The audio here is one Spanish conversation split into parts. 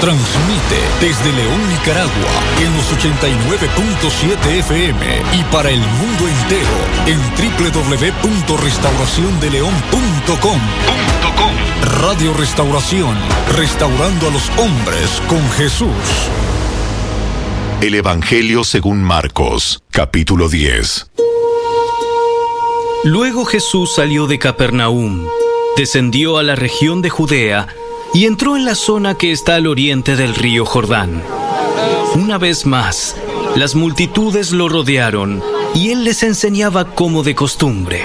Transmite desde León, Nicaragua, en los 89.7 FM y para el mundo entero en www.restauraciondeleon.com. Radio Restauración, restaurando a los hombres con Jesús. El Evangelio según Marcos, capítulo 10. Luego Jesús salió de Capernaum, descendió a la región de Judea y entró en la zona que está al oriente del río Jordán. Una vez más, las multitudes lo rodearon y él les enseñaba como de costumbre.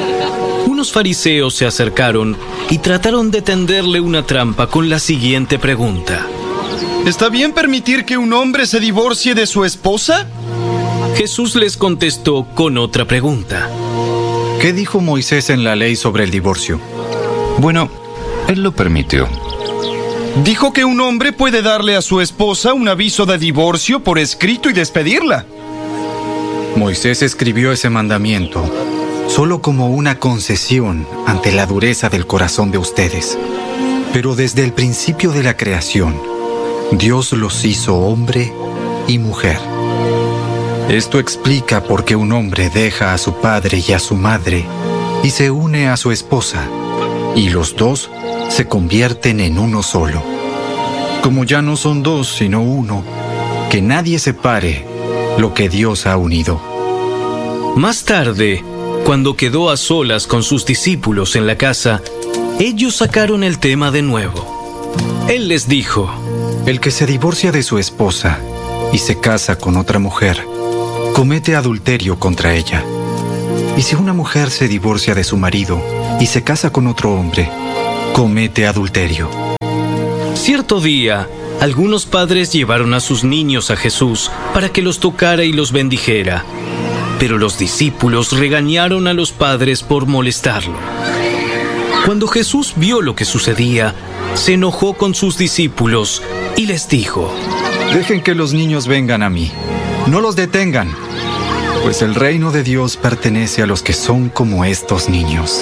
Unos fariseos se acercaron y trataron de tenderle una trampa con la siguiente pregunta: ¿está bien permitir que un hombre se divorcie de su esposa? Jesús les contestó con otra pregunta. ¿Qué dijo Moisés en la ley sobre el divorcio? Bueno, él lo permitió. Dijo que un hombre puede darle a su esposa un aviso de divorcio por escrito y despedirla. Moisés escribió ese mandamiento solo como una concesión ante la dureza del corazón de ustedes. Pero desde el principio de la creación, Dios los hizo hombre y mujer. Esto explica por qué un hombre deja a su padre y a su madre y se une a su esposa, y los dos se convierten en uno solo. Como ya no son dos, sino uno, que nadie separe lo que Dios ha unido. Más tarde, cuando quedó a solas con sus discípulos en la casa, ellos sacaron el tema de nuevo. Él les dijo: el que se divorcia de su esposa y se casa con otra mujer, comete adulterio contra ella. Y si una mujer se divorcia de su marido y se casa con otro hombre, comete adulterio. Cierto día, algunos padres llevaron a sus niños a Jesús para que los tocara y los bendijera. Pero los discípulos regañaron a los padres por molestarlo. Cuando Jesús vio lo que sucedía, se enojó con sus discípulos y les dijo: dejen que los niños vengan a mí, no los detengan, pues el reino de Dios pertenece a los que son como estos niños.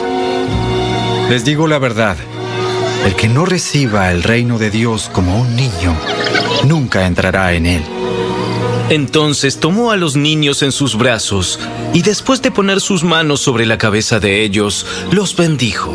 Les digo la verdad, el que no reciba el reino de Dios como un niño, nunca entrará en él. Entonces tomó a los niños en sus brazos y después de poner sus manos sobre la cabeza de ellos, los bendijo.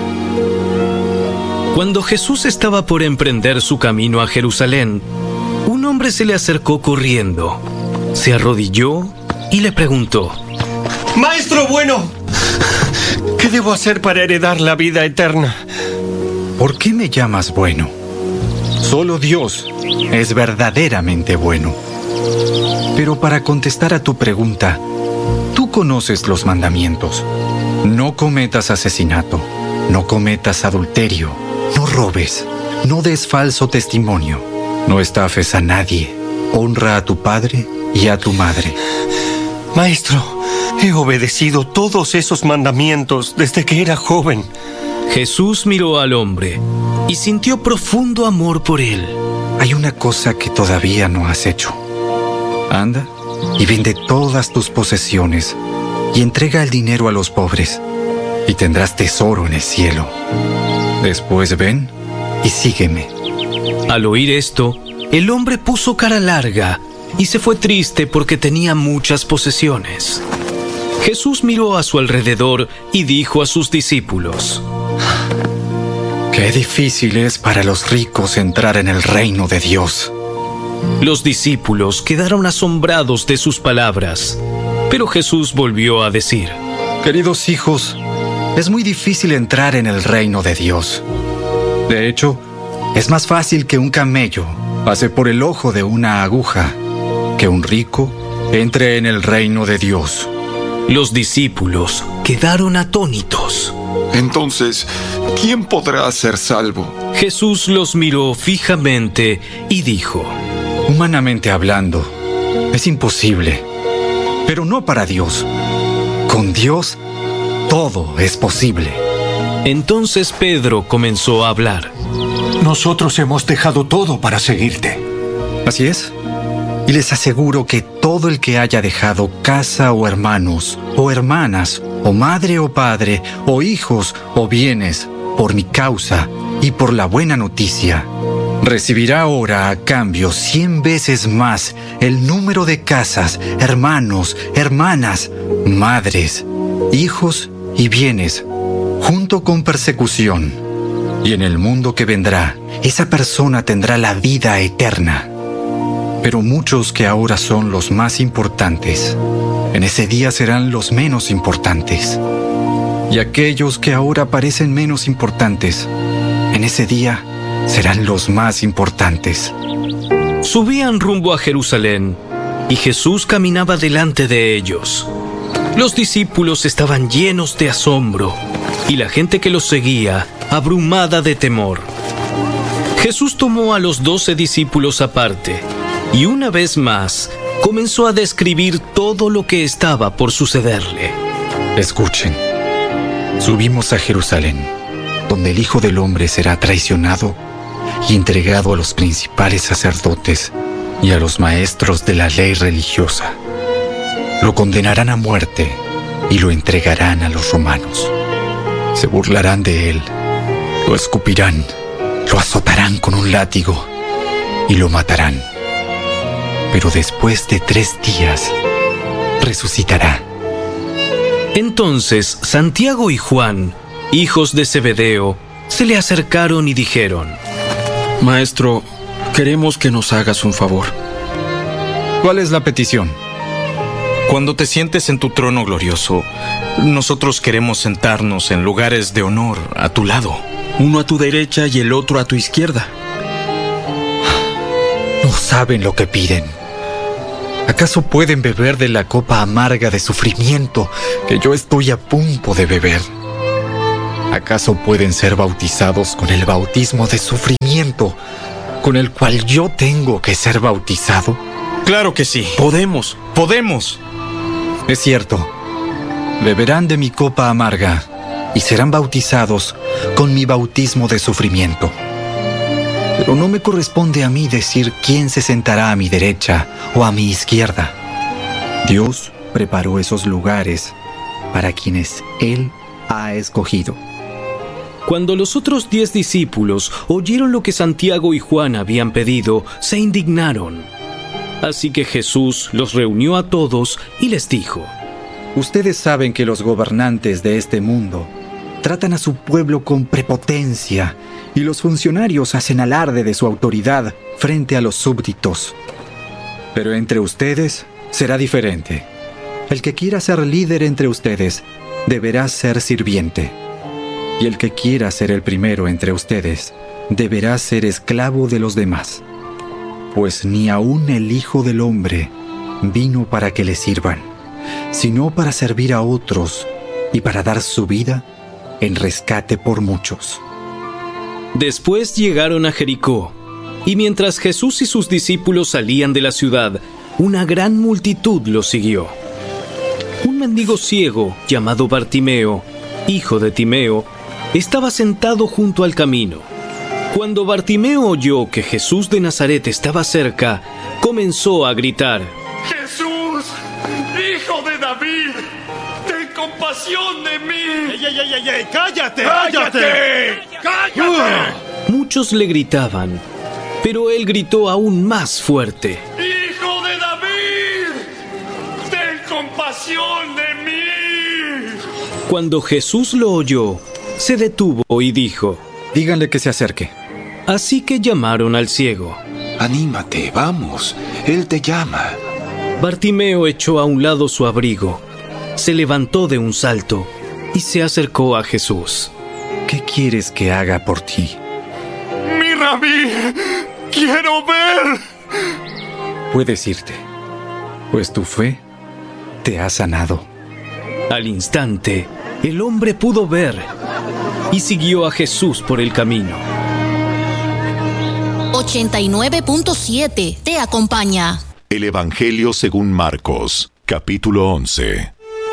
Cuando Jesús estaba por emprender su camino a Jerusalén, un hombre se le acercó corriendo, se arrodilló y le preguntó: ¡Maestro bueno! ¿Qué debo hacer para heredar la vida eterna? ¿Por qué me llamas bueno? Solo Dios es verdaderamente bueno. Pero para contestar a tu pregunta, tú conoces los mandamientos. No cometas asesinato, no cometas adulterio, no robes, no des falso testimonio, no estafes a nadie, honra a tu padre y a tu madre. Maestro, he obedecido todos esos mandamientos desde que era joven. Jesús miró al hombre y sintió profundo amor por él. Hay una cosa que todavía no has hecho. Anda y vende todas tus posesiones y entrega el dinero a los pobres y tendrás tesoro en el cielo. Después ven y sígueme. Al oír esto, el hombre puso cara larga y se fue triste porque tenía muchas posesiones. Jesús miró a su alrededor y dijo a sus discípulos: qué difícil es para los ricos entrar en el reino de Dios. Los discípulos quedaron asombrados de sus palabras, pero Jesús volvió a decir: queridos hijos, es muy difícil entrar en el reino de Dios. De hecho, es más fácil que un camello pase por el ojo de una aguja que un rico entre en el reino de Dios. Los discípulos quedaron atónitos. Entonces, ¿quién podrá ser salvo? Jesús los miró fijamente y dijo: humanamente hablando, es imposible, pero no para Dios. Con Dios, todo es posible. Entonces Pedro comenzó a hablar: nosotros hemos dejado todo para seguirte. Así es. Y les aseguro que todo el que haya dejado casa o hermanos, o hermanas, o madre o padre, o hijos o bienes, por mi causa y por la buena noticia, recibirá ahora a cambio 100 veces más el número de casas, hermanos, hermanas, madres, hijos y bienes, junto con persecución. Y en el mundo que vendrá, esa persona tendrá la vida eterna. Pero muchos que ahora son los más importantes, en ese día serán los menos importantes. Y aquellos que ahora parecen menos importantes, en ese día serán los más importantes. Subían rumbo a Jerusalén, y Jesús caminaba delante de ellos. Los discípulos estaban llenos de asombro, y la gente que los seguía, abrumada de temor. Jesús tomó a los 12 discípulos aparte, y una vez más comenzó a describir todo lo que estaba por sucederle. Escuchen. Subimos a Jerusalén, donde el Hijo del Hombre será traicionado y entregado a los principales sacerdotes y a los maestros de la ley religiosa. Lo condenarán a muerte y lo entregarán a los romanos. Se burlarán de él, lo escupirán, lo azotarán con un látigo y lo matarán. Pero después de 3 días, resucitará. Entonces Santiago y Juan, hijos de Zebedeo, se le acercaron y dijeron: Maestro, queremos que nos hagas un favor. ¿Cuál es la petición? Cuando te sientes en tu trono glorioso, nosotros queremos sentarnos en lugares de honor a tu lado. Uno a tu derecha y el otro a tu izquierda. No saben lo que piden. ¿Acaso pueden beber de la copa amarga de sufrimiento que yo estoy a punto de beber? ¿Acaso pueden ser bautizados con el bautismo de sufrimiento con el cual yo tengo que ser bautizado? Claro que sí. Podemos. Es cierto. Beberán de mi copa amarga y serán bautizados con mi bautismo de sufrimiento. Pero no me corresponde a mí decir quién se sentará a mi derecha o a mi izquierda. Dios preparó esos lugares para quienes Él ha escogido. Cuando los otros 10 discípulos oyeron lo que Santiago y Juan habían pedido, se indignaron. Así que Jesús los reunió a todos y les dijo: Ustedes saben que los gobernantes de este mundo tratan a su pueblo con prepotencia y los funcionarios hacen alarde de su autoridad frente a los súbditos. Pero entre ustedes será diferente. El que quiera ser líder entre ustedes deberá ser sirviente. Y el que quiera ser el primero entre ustedes deberá ser esclavo de los demás. Pues ni aun el Hijo del Hombre vino para que le sirvan, sino para servir a otros y para dar su vida en rescate por muchos. Después llegaron a Jericó, y mientras Jesús y sus discípulos salían de la ciudad, una gran multitud los siguió. Un mendigo ciego llamado Bartimeo, hijo de Timeo, estaba sentado junto al camino. Cuando Bartimeo oyó que Jesús de Nazaret estaba cerca, comenzó a gritar: ¡Jesús, hijo de David! ¡Ten compasión de mí! ¡Ey! ¡Cállate! Muchos le gritaban, pero él gritó aún más fuerte: ¡Hijo de David! ¡Ten compasión de mí! Cuando Jesús lo oyó, se detuvo y dijo: Díganle que se acerque. Así que llamaron al ciego. Anímate, vamos, él te llama. Bartimeo echó a un lado su abrigo, se levantó de un salto y se acercó a Jesús. ¿Qué quieres que haga por ti? ¡Mi rabí! ¡Quiero ver! Puedes irte, pues tu fe te ha sanado. Al instante, el hombre pudo ver y siguió a Jesús por el camino. 89.7 te acompaña. El Evangelio según Marcos, capítulo 11.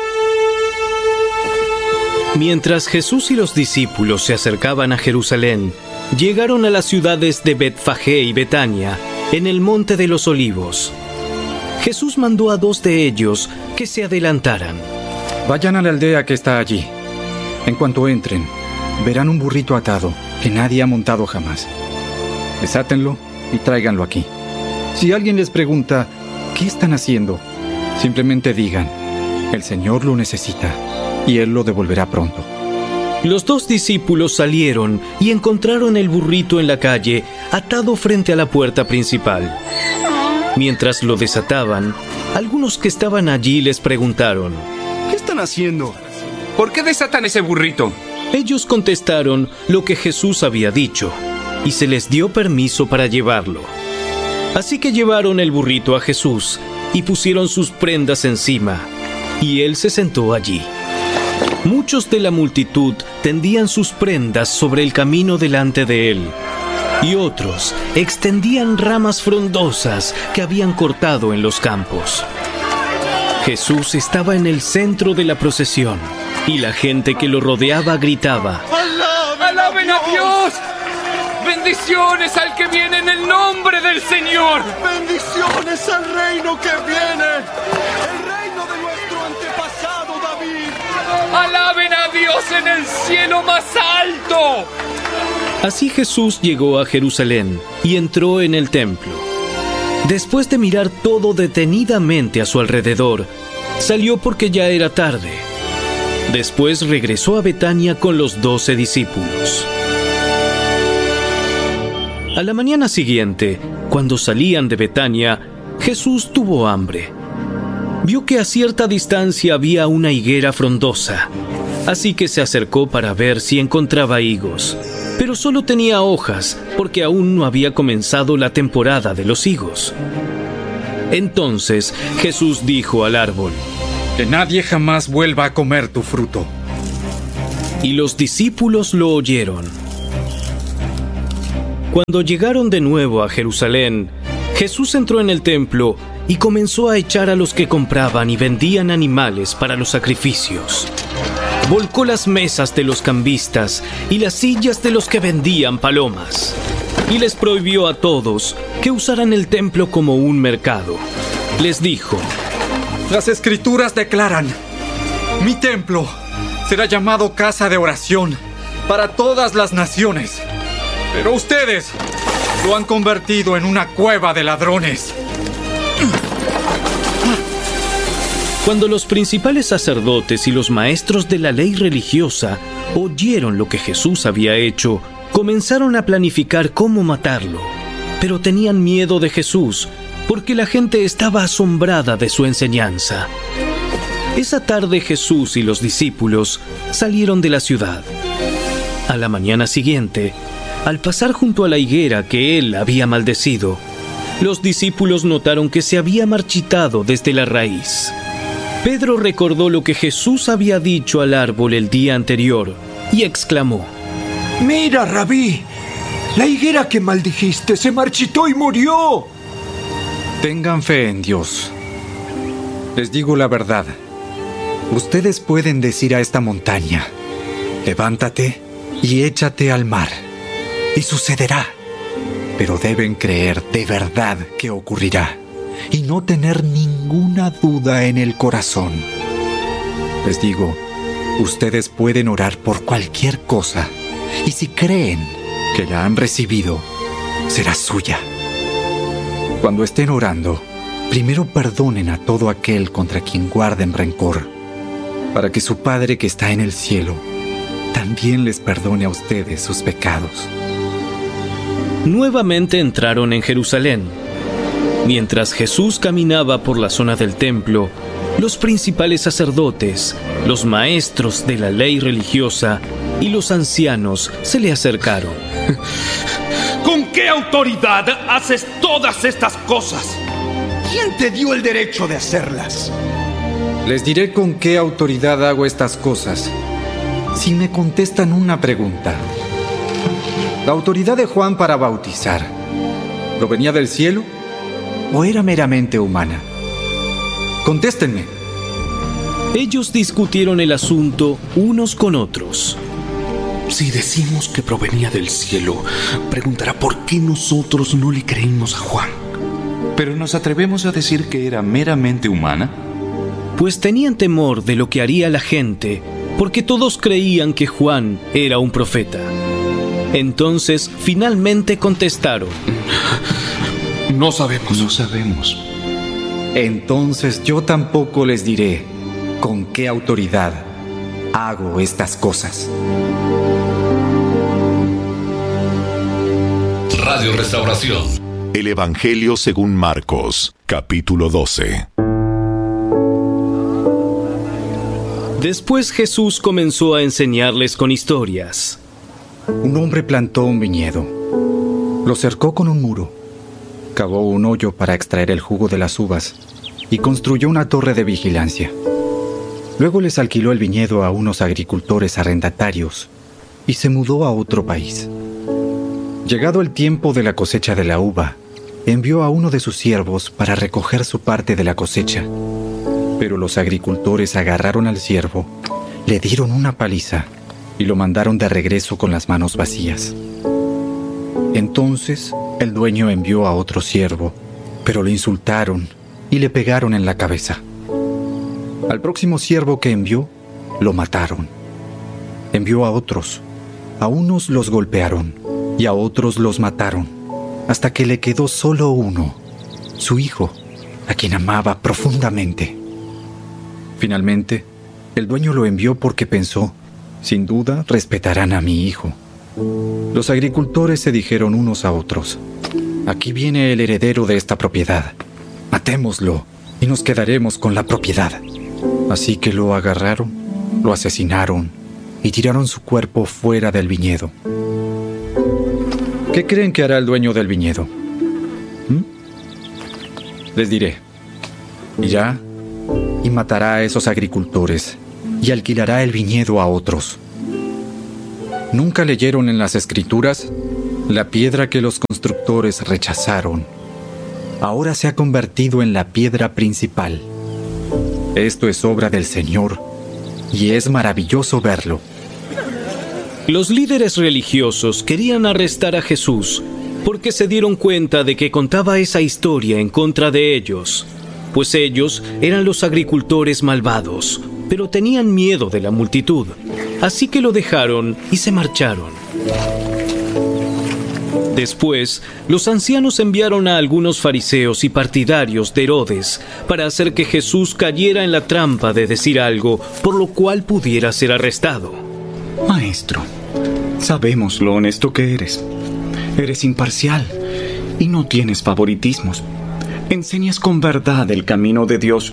Mientras Jesús y los discípulos se acercaban a Jerusalén, llegaron a las ciudades de Betfagé y Betania, en el Monte de los Olivos. Jesús mandó a 2 de ellos que se adelantaran. Vayan a la aldea que está allí. En cuanto entren, verán un burrito atado que nadie ha montado jamás. Desátenlo y tráiganlo aquí. Si alguien les pregunta, ¿qué están haciendo?, simplemente digan, el Señor lo necesita y Él lo devolverá pronto. Los 2 discípulos salieron y encontraron el burrito en la calle, atado frente a la puerta principal. Mientras lo desataban, algunos que estaban allí les preguntaron, ¿qué están haciendo? ¿Por qué desatan ese burrito? Ellos contestaron lo que Jesús había dicho, y se les dio permiso para llevarlo. Así que llevaron el burrito a Jesús y pusieron sus prendas encima, y él se sentó allí. Muchos de la multitud tendían sus prendas sobre el camino delante de él, y otros extendían ramas frondosas que habían cortado en los campos. Jesús estaba en el centro de la procesión, y la gente que lo rodeaba gritaba, ¡Alaben a Dios! ¡Bendiciones al que viene en el nombre del Señor! ¡Bendiciones al reino que viene! ¡El reino de nuestro antepasado David! ¡Alaben a Dios en el cielo más alto! Así Jesús llegó a Jerusalén y entró en el templo. Después de mirar todo detenidamente a su alrededor, salió porque ya era tarde. Después regresó a Betania con los 12 discípulos. A la mañana siguiente, cuando salían de Betania, Jesús tuvo hambre. Vio que a cierta distancia había una higuera frondosa, así que se acercó para ver si encontraba higos, pero solo tenía hojas porque aún no había comenzado la temporada de los higos. Entonces Jesús dijo al árbol, que nadie jamás vuelva a comer tu fruto. Y los discípulos lo oyeron. Cuando llegaron de nuevo a Jerusalén, Jesús entró en el templo y comenzó a echar a los que compraban y vendían animales para los sacrificios. Volcó las mesas de los cambistas y las sillas de los que vendían palomas, y les prohibió a todos que usaran el templo como un mercado. Les dijo, las Escrituras declaran, mi templo será llamado casa de oración para todas las naciones. Pero ustedes lo han convertido en una cueva de ladrones. Cuando los principales sacerdotes y los maestros de la ley religiosa oyeron lo que Jesús había hecho, comenzaron a planificar cómo matarlo. Pero tenían miedo de Jesús, porque la gente estaba asombrada de su enseñanza. Esa tarde Jesús y los discípulos salieron de la ciudad. A la mañana siguiente, al pasar junto a la higuera que él había maldecido, los discípulos notaron que se había marchitado desde la raíz. Pedro recordó lo que Jesús había dicho al árbol el día anterior y exclamó, ¡Mira, Rabí! La higuera que maldijiste se marchitó y murió. Tengan fe en Dios. Les digo la verdad. Ustedes pueden decir a esta montaña, levántate y échate al mar, y sucederá. Pero deben creer de verdad que ocurrirá y no tener ninguna duda en el corazón. Les digo, ustedes pueden orar por cualquier cosa, y si creen que la han recibido, será suya. Cuando estén orando, primero perdonen a todo aquel contra quien guarden rencor, para que su Padre que está en el cielo también les perdone a ustedes sus pecados. Nuevamente entraron en Jerusalén. Mientras Jesús caminaba por la zona del templo, los principales sacerdotes, los maestros de la ley religiosa y los ancianos se le acercaron. ¿Con qué autoridad haces todas estas cosas? ¿Quién te dio el derecho de hacerlas? Les diré con qué autoridad hago estas cosas, si me contestan una pregunta. ¿La autoridad de Juan para bautizar provenía del cielo o era meramente humana? Contéstenme. Ellos discutieron el asunto unos con otros. Si decimos que provenía del cielo, preguntará por qué nosotros no le creímos a Juan. ¿Pero nos atrevemos a decir que era meramente humana? Pues tenían temor de lo que haría la gente, porque todos creían que Juan era un profeta. Entonces, finalmente contestaron: No sabemos. No sabemos. Entonces yo tampoco les diré con qué autoridad hago estas cosas. Radio Restauración. El Evangelio según Marcos, capítulo 12. Después Jesús comenzó a enseñarles con historias. Un hombre plantó un viñedo, lo cercó con un muro, cavó un hoyo para extraer el jugo de las uvas y construyó una torre de vigilancia. Luego les alquiló el viñedo a unos agricultores arrendatarios y se mudó a otro país. Llegado el tiempo de la cosecha de la uva, envió a uno de sus siervos para recoger su parte de la cosecha. Pero los agricultores agarraron al siervo, le dieron una paliza y lo mandaron de regreso con las manos vacías. Entonces el dueño envió a otro siervo, pero lo insultaron y le pegaron en la cabeza. Al próximo siervo que envió, lo mataron. Envió a otros. A unos los golpearon y a otros los mataron, hasta que le quedó solo uno, su hijo, a quien amaba profundamente. Finalmente, el dueño lo envió porque pensó: sin duda respetarán a mi hijo. Los agricultores se dijeron unos a otros: aquí viene el heredero de esta propiedad. Matémoslo y nos quedaremos con la propiedad. Así que lo agarraron, lo asesinaron y tiraron su cuerpo fuera del viñedo. ¿Qué creen que hará el dueño del viñedo? Les diré: irá y matará a esos agricultores y alquilará el viñedo a otros. ¿Nunca leyeron en las Escrituras? La piedra que los constructores rechazaron ahora se ha convertido en la piedra principal. Esto es obra del Señor y es maravilloso verlo. Los líderes religiosos querían arrestar a Jesús porque se dieron cuenta de que contaba esa historia en contra de ellos, pues ellos eran los agricultores malvados, pero tenían miedo de la multitud, así que lo dejaron y se marcharon. Después, los ancianos enviaron a algunos fariseos y partidarios de Herodes para hacer que Jesús cayera en la trampa de decir algo por lo cual pudiera ser arrestado. Maestro, sabemos lo honesto que eres. Eres imparcial y no tienes favoritismos. Enseñas con verdad el camino de Dios.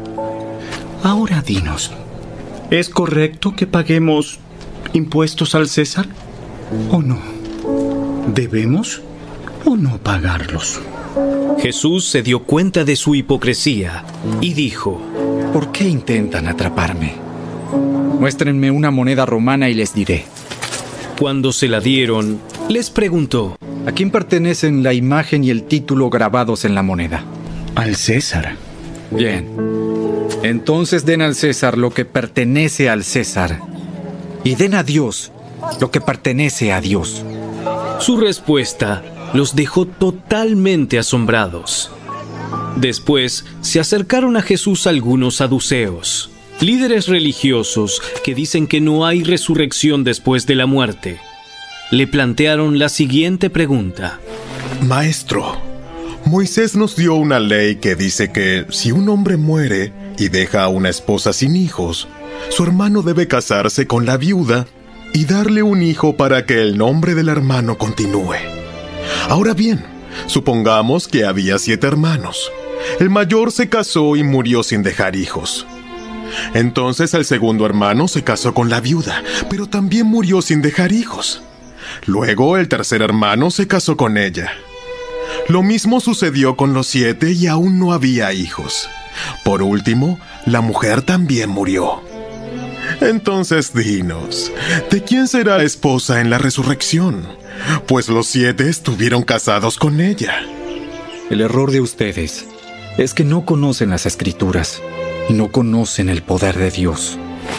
Ahora dinos, ¿es correcto que paguemos impuestos al César o no? ¿Debemos o no pagarlos? Jesús se dio cuenta de su hipocresía y dijo: ¿por qué intentan atraparme? Muéstrenme una moneda romana y les diré. Cuando se la dieron, les preguntó: ¿a quién pertenecen la imagen y el título grabados en la moneda? Al César. Bien. Entonces den al César lo que pertenece al César y den a Dios lo que pertenece a Dios. Su respuesta los dejó totalmente asombrados. Después se acercaron a Jesús algunos saduceos, líderes religiosos que dicen que no hay resurrección después de la muerte. Le plantearon la siguiente pregunta: Maestro, Moisés nos dio una ley que dice que si un hombre muere y deja a una esposa sin hijos, su hermano debe casarse con la viuda y darle un hijo para que el nombre del hermano continúe. Ahora bien, supongamos que había 7 hermanos. El mayor se casó y murió sin dejar hijos. Entonces el segundo hermano se casó con la viuda, pero también murió sin dejar hijos. Luego el tercer hermano se casó con ella. Lo mismo sucedió con los 7 y aún no había hijos. Por último, la mujer también murió. Entonces dinos, ¿de quién será esposa en la resurrección? Pues los 7 estuvieron casados con ella. El error de ustedes es que no conocen las Escrituras y no conocen el poder de Dios.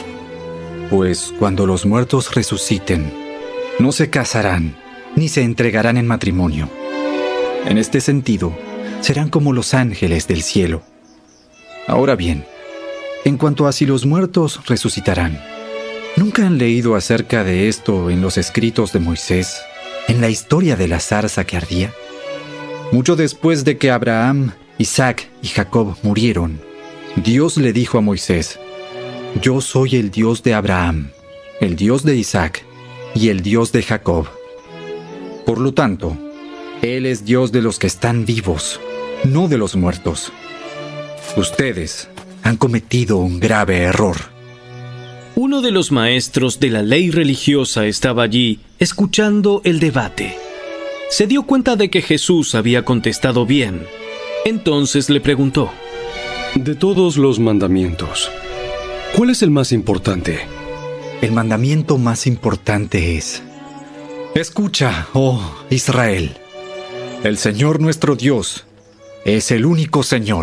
Pues cuando los muertos resuciten, no se casarán ni se entregarán en matrimonio. En este sentido, serán como los ángeles del cielo. Ahora bien, en cuanto a si los muertos resucitarán, ¿Nunca han leído acerca de esto en los escritos de Moisés, en la historia de la zarza que ardía? Mucho después de que Abraham, Isaac y Jacob murieron, Dios le dijo a Moisés: Yo soy el Dios de Abraham, el Dios de Isaac y el Dios de Jacob. Por lo tanto, Él es Dios de los que están vivos, no de los muertos. Ustedes han cometido un grave error. Uno de los maestros de la ley religiosa estaba allí, escuchando el debate. Se dio cuenta de que Jesús había contestado bien. Entonces le preguntó: De todos los mandamientos, ¿cuál es el más importante? El mandamiento más importante es: Escucha, oh Israel, el Señor nuestro Dios es el único Señor.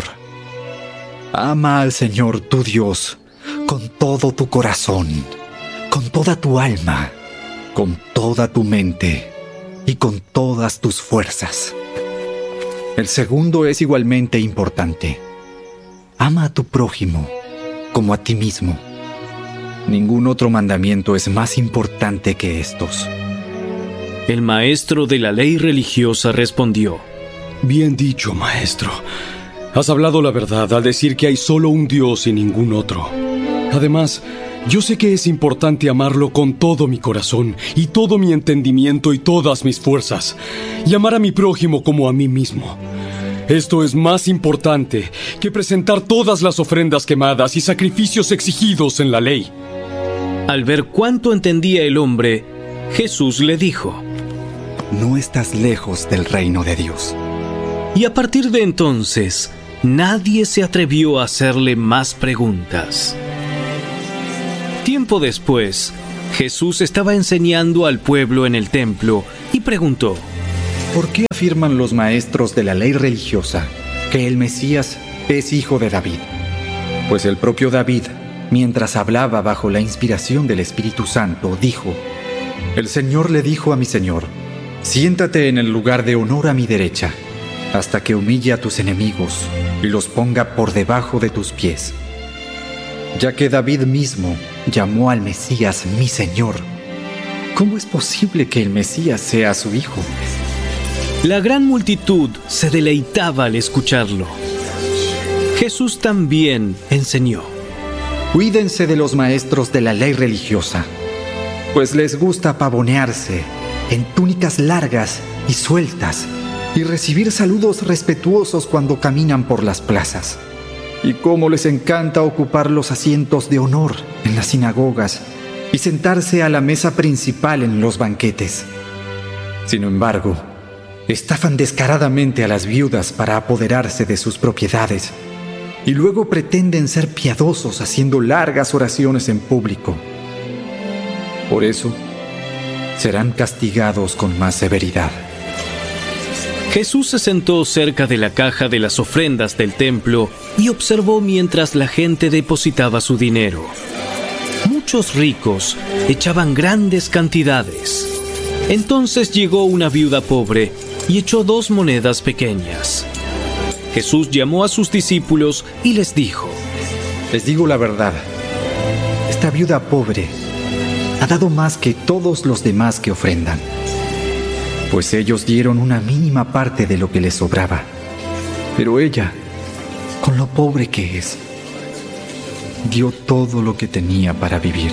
Ama al Señor tu Dios con todo tu corazón, con toda tu alma, con toda tu mente y con todas tus fuerzas. El segundo es igualmente importante. Ama a tu prójimo como a ti mismo. Ningún otro mandamiento es más importante que estos. El maestro de la ley religiosa respondió: Bien dicho, maestro. Has hablado la verdad al decir que hay solo un Dios y ningún otro. Además, yo sé que es importante amarlo con todo mi corazón y todo mi entendimiento y todas mis fuerzas, y amar a mi prójimo como a mí mismo. Esto es más importante que presentar todas las ofrendas quemadas y sacrificios exigidos en la ley. Al ver cuánto entendía el hombre, Jesús le dijo: No estás lejos del reino de Dios. Y a partir de entonces, nadie se atrevió a hacerle más preguntas. Tiempo después, Jesús estaba enseñando al pueblo en el templo y preguntó: ¿Por qué afirman los maestros de la ley religiosa que el Mesías es hijo de David? Pues el propio David, mientras hablaba bajo la inspiración del Espíritu Santo, dijo: El Señor le dijo a mi Señor: Siéntate en el lugar de honor a mi derecha, hasta que humille a tus enemigos y los ponga por debajo de tus pies. Ya que David mismo llamó al Mesías mi Señor, ¿cómo es posible que el Mesías sea su hijo? La gran multitud se deleitaba al escucharlo. Jesús también enseñó: Cuídense de los maestros de la ley religiosa, pues les gusta pavonearse en túnicas largas y sueltas y recibir saludos respetuosos cuando caminan por las plazas. Y cómo les encanta ocupar los asientos de honor en las sinagogas y sentarse a la mesa principal en los banquetes. Sin embargo, estafan descaradamente a las viudas para apoderarse de sus propiedades y luego pretenden ser piadosos haciendo largas oraciones en público. Por eso, serán castigados con más severidad. Jesús se sentó cerca de la caja de las ofrendas del templo y observó mientras la gente depositaba su dinero. Muchos ricos echaban grandes cantidades. Entonces llegó una viuda pobre y echó 2 monedas pequeñas. Jesús llamó a sus discípulos y les dijo: Les digo la verdad, esta viuda pobre ha dado más que todos los demás que ofrendan, pues ellos dieron una mínima parte de lo que les sobraba. Pero ella, con lo pobre que es, dio todo lo que tenía para vivir.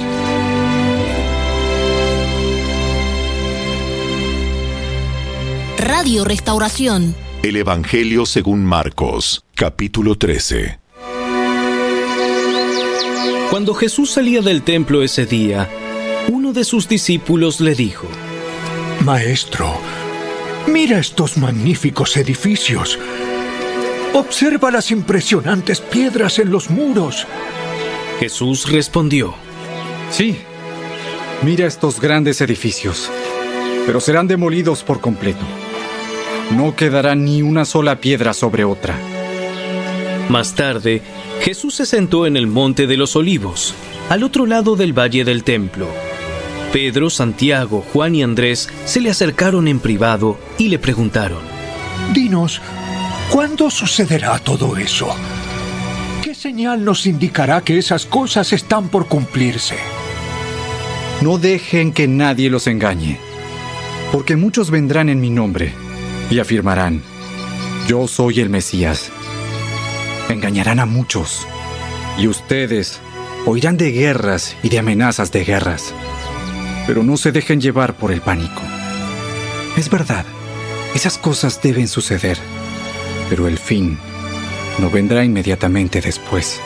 Radio Restauración. El Evangelio según Marcos, capítulo 13. Cuando Jesús salía del templo ese día, uno de sus discípulos le dijo: Maestro, mira estos magníficos edificios. Observa las impresionantes piedras en los muros. Jesús respondió: Sí, mira estos grandes edificios, pero serán demolidos por completo. No quedará ni una sola piedra sobre otra. Más tarde, Jesús se sentó en el Monte de los Olivos, al otro lado del valle del templo. Pedro, Santiago, Juan y Andrés se le acercaron en privado y le preguntaron: Dinos, ¿cuándo sucederá todo eso? ¿Qué señal nos indicará que esas cosas están por cumplirse? No dejen que nadie los engañe, porque muchos vendrán en mi nombre y afirmarán: yo soy el Mesías. Engañarán a muchos, y ustedes oirán de guerras y de amenazas de guerras. Pero no se dejen llevar por el pánico. Es verdad, esas cosas deben suceder, pero el fin no vendrá inmediatamente después.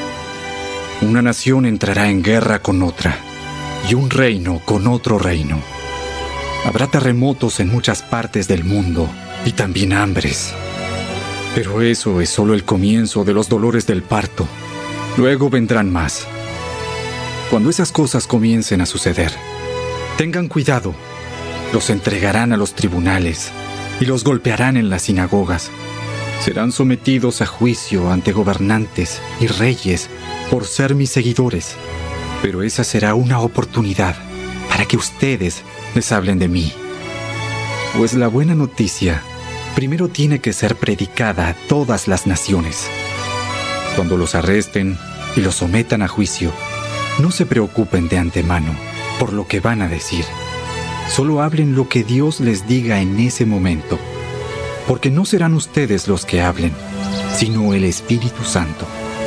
Una nación entrará en guerra con otra, y un reino con otro reino. Habrá terremotos en muchas partes del mundo, y también hambres. Pero eso es solo el comienzo de los dolores del parto. Luego vendrán más. Cuando esas cosas comiencen a suceder, tengan cuidado. Los entregarán a los tribunales y los golpearán en las sinagogas. Serán sometidos a juicio ante gobernantes y reyes por ser mis seguidores. Pero esa será una oportunidad para que ustedes les hablen de mí. Pues la buena noticia primero tiene que ser predicada a todas las naciones. Cuando los arresten y los sometan a juicio, no se preocupen de antemano por lo que van a decir. Solo hablen lo que Dios les diga en ese momento, porque no serán ustedes los que hablen, sino el Espíritu Santo.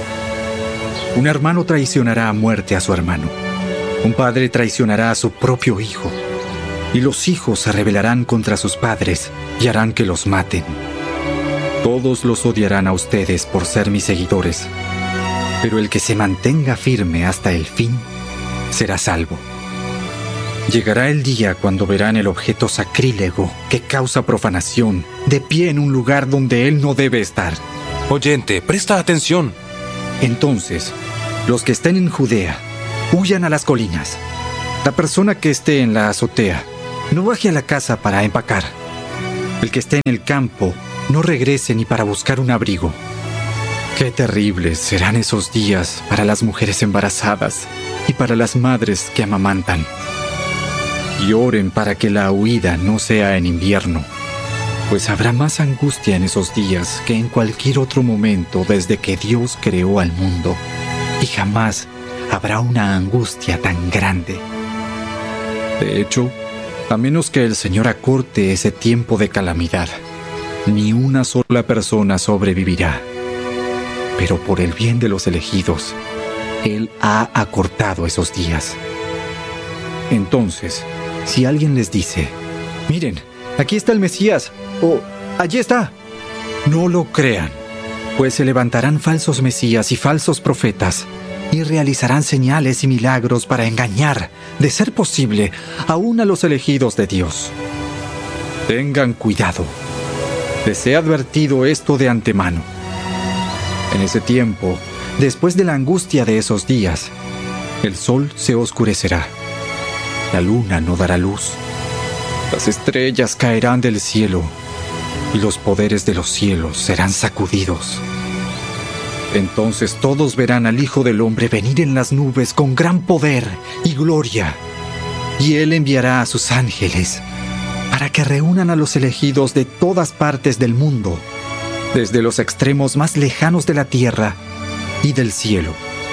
Un hermano traicionará a muerte a su hermano. Un padre traicionará a su propio hijo. Y los hijos se rebelarán contra sus padres y harán que los maten. Todos los odiarán a ustedes por ser mis seguidores, pero el que se mantenga firme hasta el fin será salvo. Llegará el día cuando verán el objeto sacrílego que causa profanación de pie en un lugar donde él no debe estar. Oyente, presta atención. Entonces, los que estén en Judea, huyan a las colinas. La persona que esté en la azotea, no baje a la casa para empacar. El que esté en el campo, no regrese ni para buscar un abrigo. Qué terribles serán esos días para las mujeres embarazadas y para las madres que amamantan. Y oren para que la huida no sea en invierno, pues habrá más angustia en esos días que en cualquier otro momento desde que Dios creó al mundo, y jamás habrá una angustia tan grande. De hecho, a menos que el Señor acorte ese tiempo de calamidad, ni una sola persona sobrevivirá. Pero por el bien de los elegidos, Él ha acortado esos días. Entonces, si alguien les dice: miren, aquí está el Mesías, o allí está, no lo crean, pues se levantarán falsos mesías y falsos profetas, y realizarán señales y milagros para engañar, de ser posible, aún a los elegidos de Dios. Tengan cuidado. Les he advertido esto de antemano. En ese tiempo, después de la angustia de esos días, el sol se oscurecerá, la luna no dará luz, las estrellas caerán del cielo, y los poderes de los cielos serán sacudidos. Entonces todos verán al Hijo del Hombre venir en las nubes con gran poder y gloria, y Él enviará a sus ángeles para que reúnan a los elegidos de todas partes del mundo, desde los extremos más lejanos de la tierra y del cielo.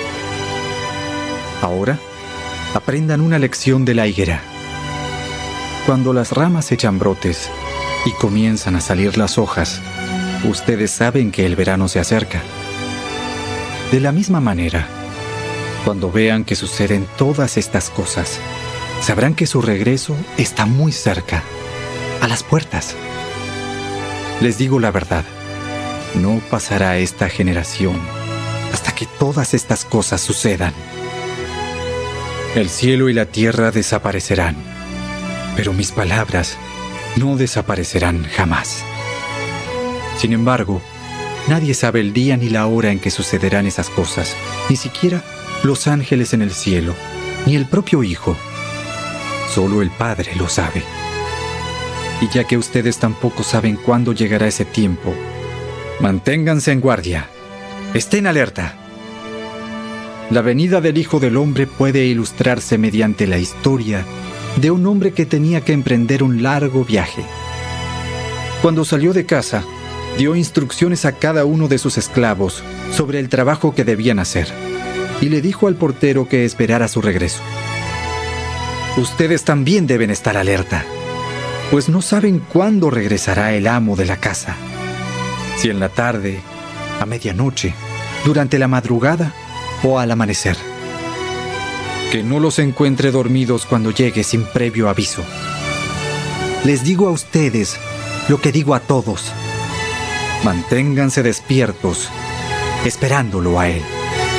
Ahora, aprendan una lección de la higuera. Cuando las ramas echan brotes y comienzan a salir las hojas, ustedes saben que el verano se acerca. De la misma manera, cuando vean que suceden todas estas cosas, sabrán que su regreso está muy cerca, a las puertas. Les digo la verdad, no pasará esta generación hasta que todas estas cosas sucedan. El cielo y la tierra desaparecerán, pero mis palabras no desaparecerán jamás. Sin embargo, nadie sabe el día ni la hora en que sucederán esas cosas, ni siquiera los ángeles en el cielo, ni el propio Hijo. Solo el Padre lo sabe. Y ya que ustedes tampoco saben cuándo llegará ese tiempo, manténganse en guardia. Estén alerta. La venida del Hijo del Hombre puede ilustrarse mediante la historia de un hombre que tenía que emprender un largo viaje. Cuando salió de casa, dio instrucciones a cada uno de sus esclavos sobre el trabajo que debían hacer, y le dijo al portero que esperara su regreso. ustedes también deben estar alerta, pues no saben cuándo regresará el amo de la casa. Si en la tarde, a medianoche, durante la madrugada o al amanecer. Que no los encuentre dormidos cuando llegue sin previo aviso. Les digo a ustedes lo que digo a todos. Manténganse despiertos, esperándolo a él.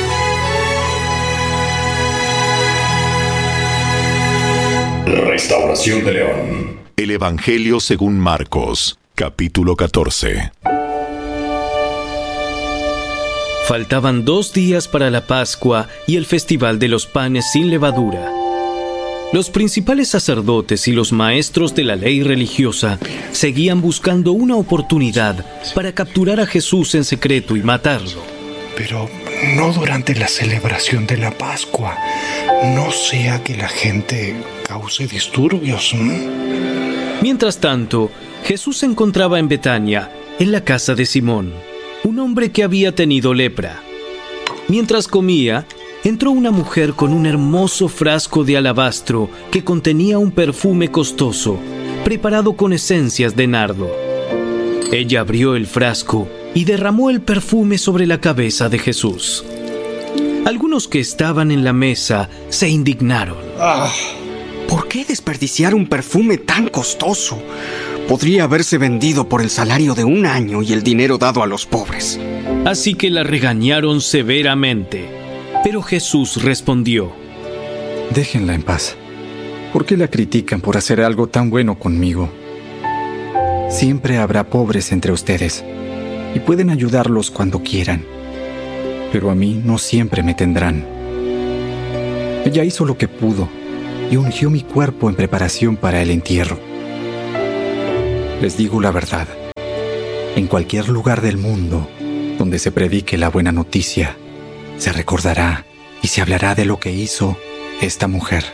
Restauración de León. El Evangelio según Marcos, capítulo 14. Faltaban 2 días para la Pascua y el Festival de los Panes sin Levadura. Los principales sacerdotes y los maestros de la ley religiosa seguían buscando una oportunidad para capturar a Jesús en secreto y matarlo. Pero no durante la celebración de la Pascua. No sea que la gente cause disturbios. Mientras tanto, Jesús se encontraba en Betania, en la casa de Simón, un hombre que había tenido lepra. Mientras comía, entró una mujer con un hermoso frasco de alabastro que contenía un perfume costoso, preparado con esencias de nardo. Ella abrió el frasco y derramó el perfume sobre la cabeza de Jesús. Algunos que estaban en la mesa se indignaron. ¿Por qué desperdiciar un perfume tan costoso? Podría haberse vendido por el salario de 1 año y el dinero dado a los pobres. Así que la regañaron severamente. Pero Jesús respondió: Déjenla en paz. ¿Por qué la critican por hacer algo tan bueno conmigo? Siempre habrá pobres entre ustedes y pueden ayudarlos cuando quieran. Pero a mí no siempre me tendrán. Ella hizo lo que pudo y ungió mi cuerpo en preparación para el entierro. Les digo la verdad. En cualquier lugar del mundo donde se predique la buena noticia, se recordará y se hablará de lo que hizo esta mujer.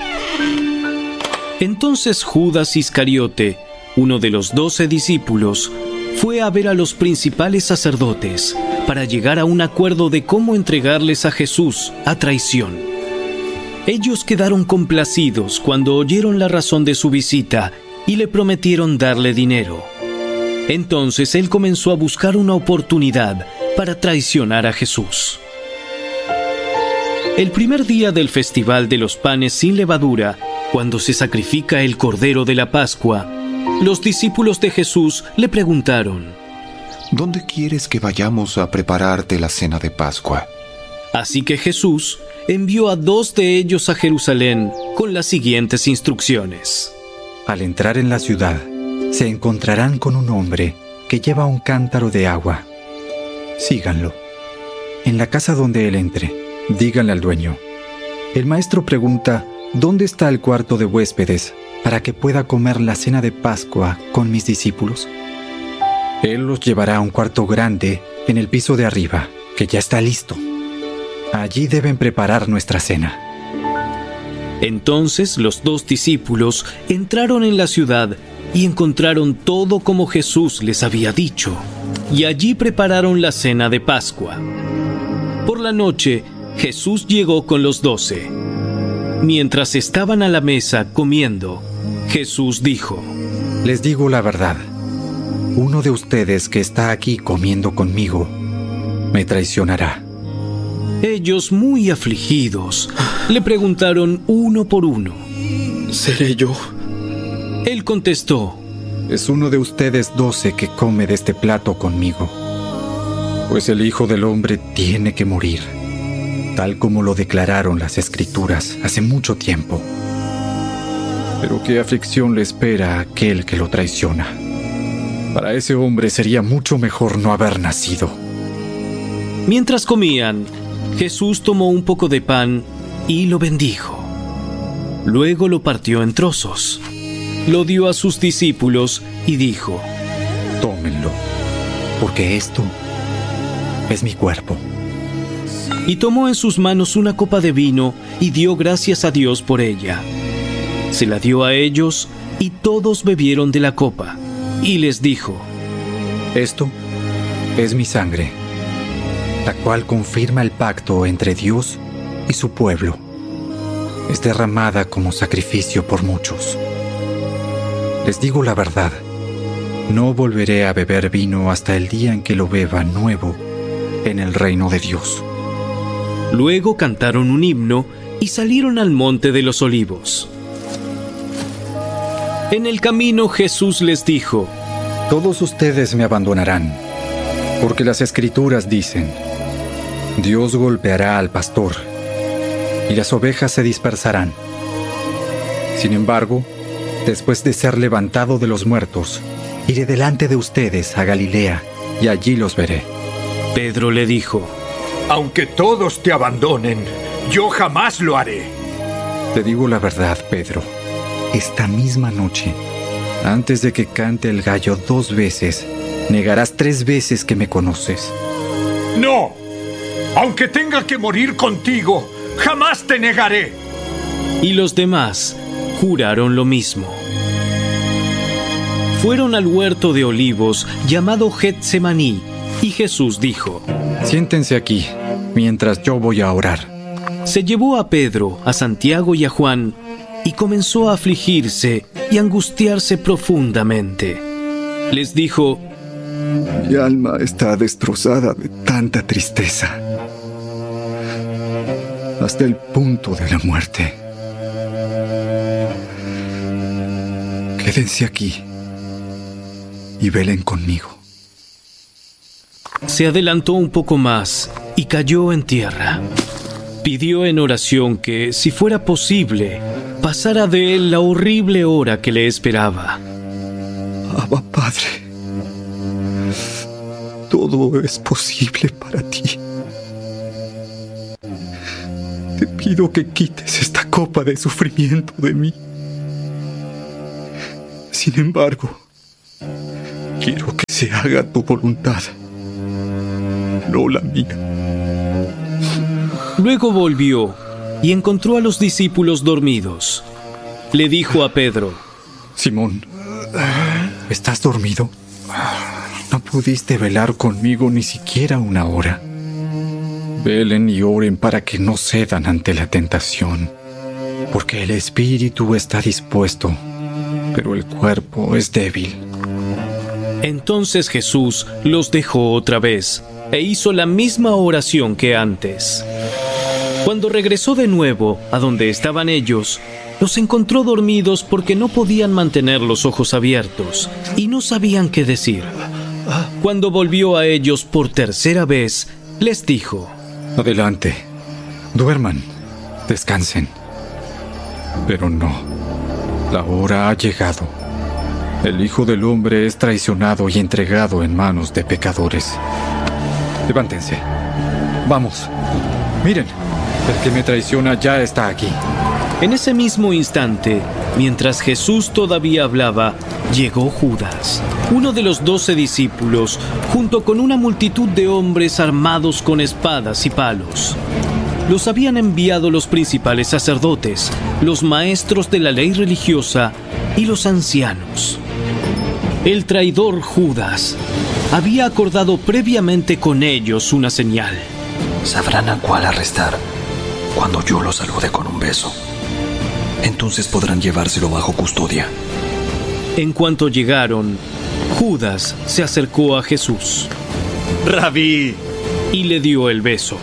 Entonces Judas Iscariote, uno de los 12 discípulos, fue a ver a los principales sacerdotes para llegar a un acuerdo de cómo entregarles a Jesús a traición. Ellos quedaron complacidos cuando oyeron la razón de su visita y le prometieron darle dinero. Entonces él comenzó a buscar una oportunidad para traicionar a Jesús. El primer día del Festival de los Panes sin Levadura, cuando se sacrifica el Cordero de la Pascua, los discípulos de Jesús le preguntaron: ¿Dónde quieres que vayamos a prepararte la cena de Pascua? Así que Jesús envió a 2 de ellos a Jerusalén con las siguientes instrucciones. Al entrar en la ciudad, se encontrarán con un hombre que lleva un cántaro de agua. Síganlo. En la casa donde él entre, díganle al dueño: el maestro pregunta, ¿dónde está el cuarto de huéspedes para que pueda comer la cena de Pascua con mis discípulos? Él los llevará a un cuarto grande en el piso de arriba, que ya está listo. Allí deben preparar nuestra cena. Entonces los 2 discípulos entraron en la ciudad y encontraron todo como Jesús les había dicho, y allí prepararon la cena de Pascua. Por la noche, Jesús llegó con los 12. Mientras estaban a la mesa comiendo, Jesús dijo: Les digo la verdad. Uno de ustedes que está aquí comiendo conmigo me traicionará. Ellos, muy afligidos, le preguntaron uno por uno: ¿Seré yo? Él contestó: Es uno de ustedes 12 que come de este plato conmigo. Pues el Hijo del Hombre tiene que morir, tal como lo declararon las Escrituras hace mucho tiempo. Pero qué aflicción le espera a aquel que lo traiciona. Para ese hombre sería mucho mejor no haber nacido. Mientras comían, Jesús tomó un poco de pan y lo bendijo. Luego lo partió en trozos. Lo dio a sus discípulos y dijo: Tómenlo, porque esto es mi cuerpo. Y tomó en sus manos una copa de vino y dio gracias a Dios por ella. Se la dio a ellos y todos bebieron de la copa. Y les dijo: Esto es mi sangre, la cual confirma el pacto entre Dios y su pueblo. es derramada como sacrificio por muchos. Les digo la verdad, no volveré a beber vino hasta el día en que lo beba nuevo en el reino de Dios. Luego cantaron un himno y salieron al monte de los Olivos. En el camino Jesús les dijo: Todos ustedes me abandonarán, porque las Escrituras dicen: Dios golpeará al pastor, y las ovejas se dispersarán. Sin embargo, después de ser levantado de los muertos, iré delante de ustedes a Galilea, y allí los veré. Pedro le dijo: Aunque todos te abandonen, yo jamás lo haré. Te digo la verdad, Pedro. Esta misma noche, antes de que cante el gallo 2 veces, negarás 3 veces que me conoces. ¡No! Aunque tenga que morir contigo, jamás te negaré. Y los demás juraron lo mismo. Fueron al huerto de olivos llamado Getsemaní, y Jesús dijo: Siéntense aquí, mientras yo voy a orar. Se llevó a Pedro, a Santiago y a Juan, y comenzó a afligirse y angustiarse profundamente. Les dijo: Mi alma está destrozada de tanta tristeza, hasta el punto de la muerte. Quédense aquí y velen conmigo. Se adelantó un poco más y cayó en tierra. Pidió en oración que, si fuera posible, pasara de él la horrible hora que le esperaba. Abba, Padre, todo es posible para ti. Te pido que quites esta copa de sufrimiento de mí. Sin embargo, quiero que se haga tu voluntad, no la mía. Luego volvió y encontró a los discípulos dormidos. Le dijo a Pedro: Simón, ¿estás dormido? No pudiste velar conmigo ni siquiera 1 hora. Velen y oren para que no cedan ante la tentación, porque el espíritu está dispuesto, pero el cuerpo es débil. Entonces Jesús los dejó otra vez e hizo la misma oración que antes. Cuando regresó de nuevo a donde estaban ellos, los encontró dormidos porque no podían mantener los ojos abiertos y no sabían qué decir. Cuando volvió a ellos por tercera vez, les dijo: Adelante, duerman, descansen. Pero no, la hora ha llegado. El Hijo del Hombre es traicionado y entregado en manos de pecadores. Levántense, vamos, miren. El que me traiciona ya está aquí. En ese mismo instante, mientras Jesús todavía hablaba, llegó Judas, uno de los 12 discípulos, junto con una multitud de hombres armados con espadas y palos. Los habían enviado los principales sacerdotes, los maestros de la ley religiosa y los ancianos. El traidor Judas había acordado previamente con ellos una señal. Sabrán a cuál arrestar cuando yo los salude con un beso. Entonces podrán llevárselo bajo custodia. En cuanto llegaron, Judas se acercó a Jesús. ¡Rabí! Y le dio el beso.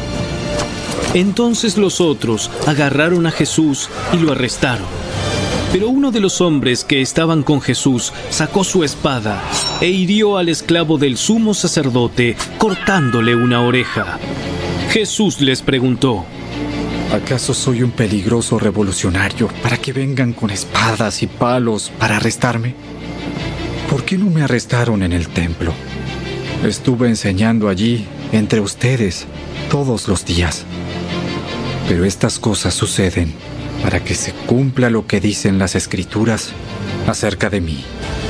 Entonces los otros agarraron a Jesús y lo arrestaron. Pero uno de los hombres que estaban con Jesús sacó su espada e hirió al esclavo del sumo sacerdote, cortándole una oreja. Jesús les preguntó: ¿Acaso soy un peligroso revolucionario para que vengan con espadas y palos para arrestarme? ¿Por qué no me arrestaron en el templo? Estuve enseñando allí, entre ustedes, todos los días. Pero estas cosas suceden para que se cumpla lo que dicen las Escrituras acerca de mí.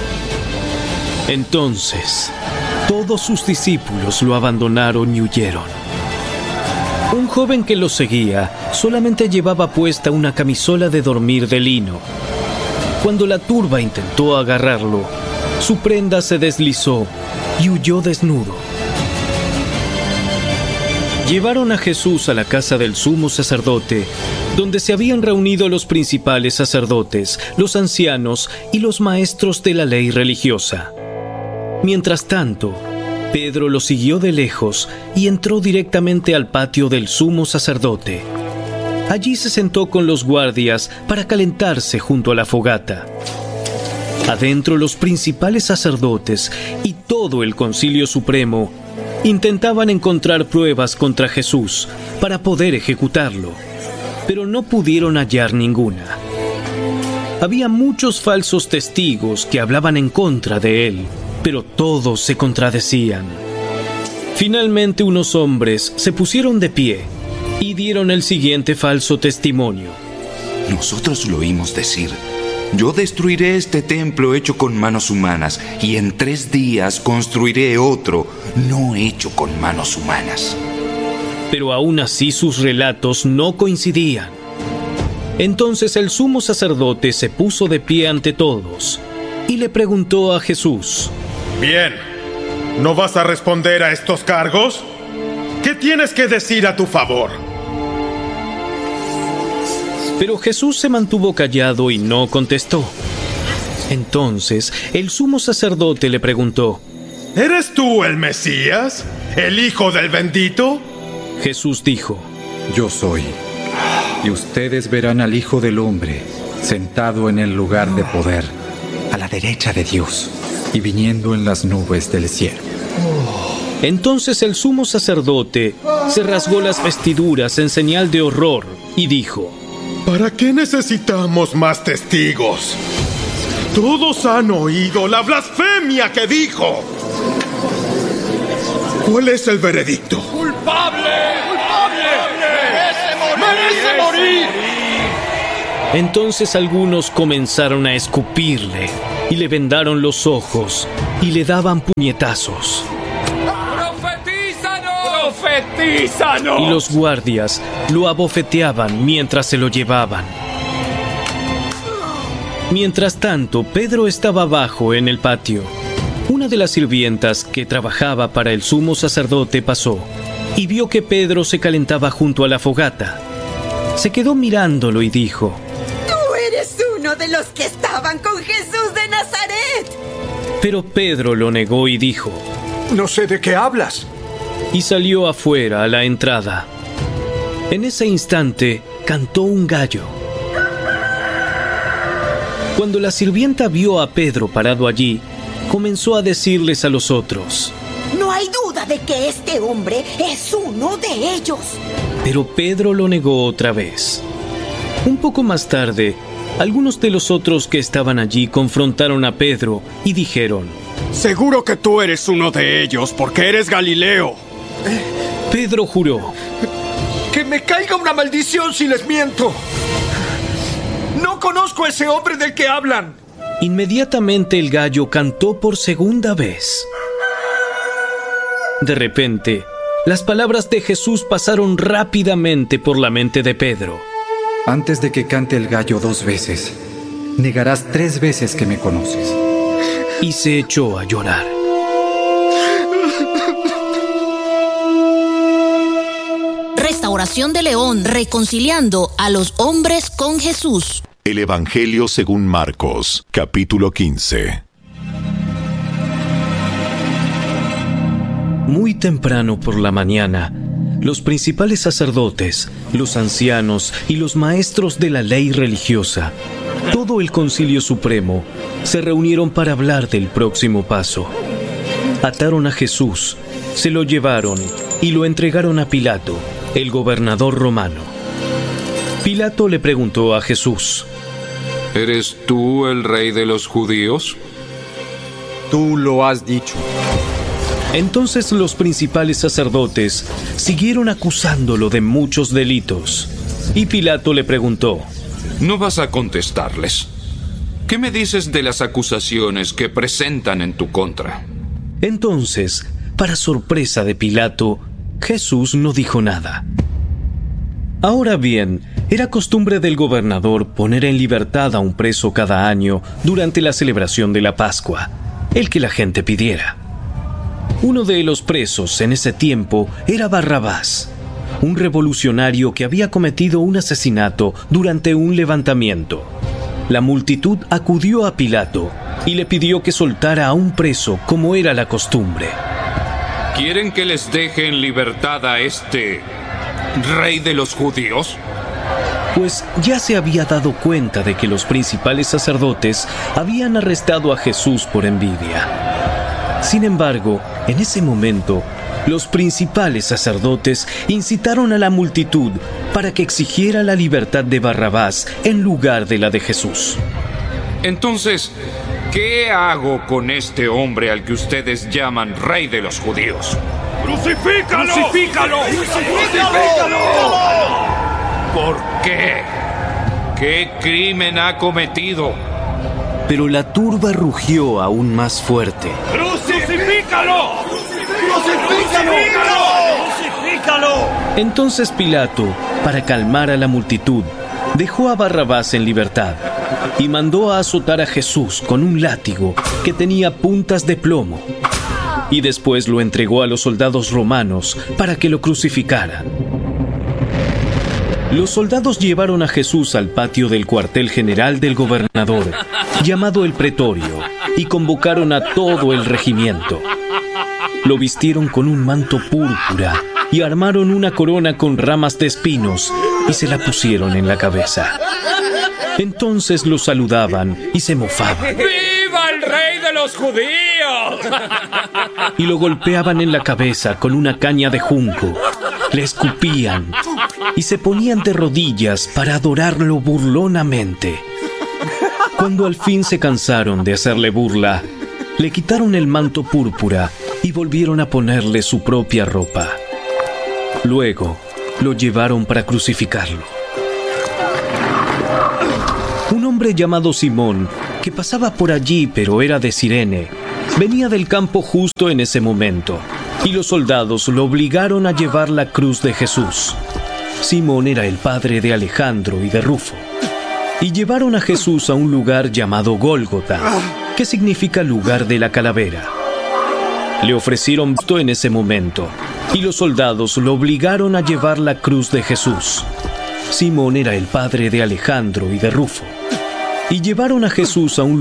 Entonces, todos sus discípulos lo abandonaron y huyeron. Un joven que los seguía solamente llevaba puesta una camisola de dormir de lino. Cuando la turba intentó agarrarlo, su prenda se deslizó y huyó desnudo. Llevaron a Jesús a la casa del sumo sacerdote, donde se habían reunido los principales sacerdotes, los ancianos y los maestros de la ley religiosa. Mientras tanto, Pedro lo siguió de lejos y entró directamente al patio del sumo sacerdote. Allí se sentó con los guardias para calentarse junto a la fogata. Adentro, los principales sacerdotes y todo el Concilio Supremo intentaban encontrar pruebas contra Jesús para poder ejecutarlo, pero no pudieron hallar ninguna. Había muchos falsos testigos que hablaban en contra de él, pero todos se contradecían. Finalmente, unos hombres se pusieron de pie y dieron el siguiente falso testimonio. Nosotros lo oímos decir: yo destruiré este templo hecho con manos humanas, y en 3 días construiré otro, no hecho con manos humanas. Pero aún así sus relatos no coincidían. Entonces el sumo sacerdote se puso de pie ante todos y le preguntó a Jesús: Bien, ¿no vas a responder a estos cargos? ¿Qué tienes que decir a tu favor? Pero Jesús se mantuvo callado y no contestó. Entonces el sumo sacerdote le preguntó: ¿Eres tú el Mesías? ¿El Hijo del Bendito? Jesús dijo: Yo soy. Y ustedes verán al Hijo del Hombre sentado en el lugar de poder, a la derecha de Dios, y viniendo en las nubes del cielo. Entonces el sumo sacerdote se rasgó las vestiduras en señal de horror y dijo: ¿Para qué necesitamos más testigos? Todos han oído la blasfemia que dijo. ¿Cuál es el veredicto? ¡Culpable! ¡Culpable! ¡Merece morir! Entonces algunos comenzaron a escupirle y le vendaron los ojos y le daban puñetazos. ¡Profetízanos! Y los guardias lo abofeteaban mientras se lo llevaban. Mientras tanto, Pedro estaba abajo en el patio. Una de las sirvientas que trabajaba para el sumo sacerdote pasó y vio que Pedro se calentaba junto a la fogata. Se quedó mirándolo y dijo: ¡Tú eres uno de los que estaban con Jesús de Nazaret! Pero Pedro lo negó y dijo: No sé de qué hablas. Y salió afuera a la entrada. En ese instante cantó un gallo. Cuando la sirvienta vio a Pedro parado allí, comenzó a decirles a los otros: No hay duda de que este hombre es uno de ellos. Pero Pedro lo negó otra vez. Un poco más tarde, algunos de los otros que estaban allí confrontaron a Pedro y dijeron: Seguro que tú eres uno de ellos, porque eres Galileo. Pedro juró: ¡Que me caiga una maldición si les miento! ¡No conozco a ese hombre del que hablan! Inmediatamente el gallo cantó por segunda vez. De repente, las palabras de Jesús pasaron rápidamente por la mente de Pedro. Antes de que cante el gallo 2 veces, negarás 3 veces que me conoces. Y se echó a llorar. Restauración de León, reconciliando a los hombres con Jesús. El Evangelio según Marcos, capítulo 15. Muy temprano por la mañana, los principales sacerdotes, los ancianos y los maestros de la ley religiosa, todo el Concilio Supremo, se reunieron para hablar del próximo paso. Ataron a Jesús, se lo llevaron y lo entregaron a Pilato, el gobernador romano. Pilato le preguntó a Jesús: ¿Eres tú el rey de los judíos? Tú lo has dicho. Entonces los principales sacerdotes siguieron acusándolo de muchos delitos. Y Pilato le preguntó: ¿No vas a contestarles? ¿Qué me dices de las acusaciones que presentan en tu contra? Entonces, para sorpresa de Pilato, Jesús no dijo nada. Ahora bien, era costumbre del gobernador poner en libertad a un preso cada año durante la celebración de la Pascua, el que la gente pidiera. Uno de los presos en ese tiempo era Barrabás. un revolucionario que había cometido un asesinato durante un levantamiento. La multitud acudió a Pilato y le pidió que soltara a un preso como era la costumbre. ¿Quieren que les deje en libertad a este rey de los judíos? Pues ya se había dado cuenta de que los principales sacerdotes habían arrestado a Jesús por envidia. Sin embargo, en ese momento, los principales sacerdotes incitaron a la multitud para que exigiera la libertad de Barrabás en lugar de la de Jesús. Entonces, ¿qué hago con este hombre al que ustedes llaman rey de los judíos? ¡Crucifícalo! ¡Crucifícalo! ¡Crucifícalo! ¿Por qué? ¿Qué crimen ha cometido? Pero la turba rugió aún más fuerte. ¡Crucifícalo! ¡Crucifícalo! ¡Crucifícalo! Entonces Pilato, para calmar a la multitud, dejó a Barrabás en libertad y mandó a azotar a Jesús con un látigo que tenía puntas de plomo. Y después lo entregó a los soldados romanos para que lo crucificaran. Los soldados llevaron a Jesús al patio del cuartel general del gobernador, llamado el Pretorio, y convocaron a todo el regimiento. Lo vistieron con un manto púrpura y armaron una corona con ramas de espinos y se la pusieron en la cabeza. Entonces lo saludaban y se mofaban. ¡Viva el rey de los judíos! Y lo golpeaban en la cabeza con una caña de junco. Le escupían y se ponían de rodillas para adorarlo burlonamente. Cuando al fin se cansaron de hacerle burla, le quitaron el manto púrpura y volvieron a ponerle su propia ropa. Luego lo llevaron para crucificarlo. Un hombre llamado Simón, que pasaba por allí pero era de Cirene, venía del campo justo en ese momento, y los soldados lo obligaron a llevar la cruz de Jesús. Simón era el padre de Alejandro y de Rufo. Y llevaron a Jesús a un lugar llamado Gólgota, que significa lugar de la calavera. Le ofrecieron esto en ese momento, y los soldados lo obligaron a llevar la cruz de Jesús. Simón era el padre de Alejandro y de Rufo. Y llevaron a Jesús a un